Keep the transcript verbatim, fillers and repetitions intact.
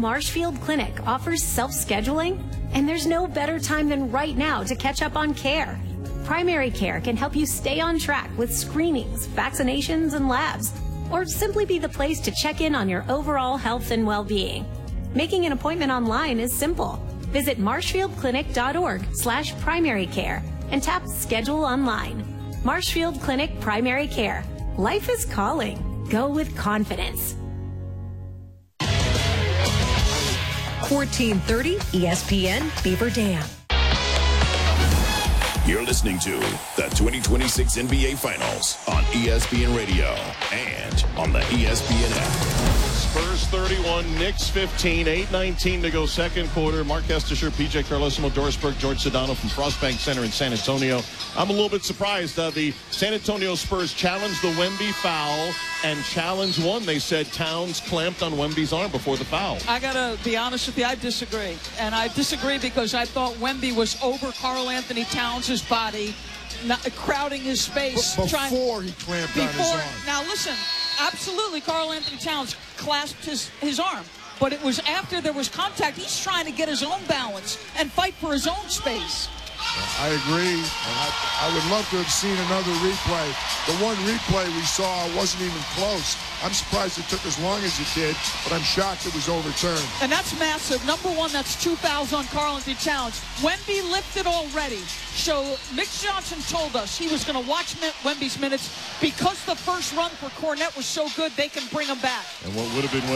Marshfield Clinic offers self-scheduling, and there's no better time than right now to catch up on care. Primary Care can help you stay on track with screenings, vaccinations, and labs, or simply be the place to check in on your overall health and well-being. Making an appointment online is simple. Visit marshfieldclinic.org slash primary care and tap Schedule Online. Marshfield Clinic Primary Care. Life is calling. Go with confidence. fourteen thirty E S P N Beaver Dam. You're listening to the twenty twenty-six N B A Finals on E S P N Radio and on the E S P N app. Spurs thirty-one, Knicks fifteen, eight nineteen to go second quarter. Mark Estisher, P J Carlesimo, Doris Burke, George Sedano from Frostbank Center in San Antonio. I'm a little bit surprised. Uh, the San Antonio Spurs challenged the Wemby foul, and challenge one, they said Towns clamped on Wemby's arm before the foul. I got to be honest with you, I disagree. And I disagree because I thought Wemby was over Karl Anthony Towns' body, not, crowding his space. B- before trying, he clamped before, on his arm. Now listen, absolutely Karl Anthony Towns clasped his, his arm. But it was after there was contact. He's trying to get his own balance and fight for his own space. I agree. And I, I would love to have seen another replay. The one replay we saw wasn't even close. I'm surprised it took as long as it did, but I'm shocked it was overturned. And that's massive. Number one, that's two fouls on Karl Anthony Towns. Wemby lifted already. So Mick Johnson told us he was going to watch Wemby's minutes because the first run for Cornette was so good, they can bring him back. And what would have been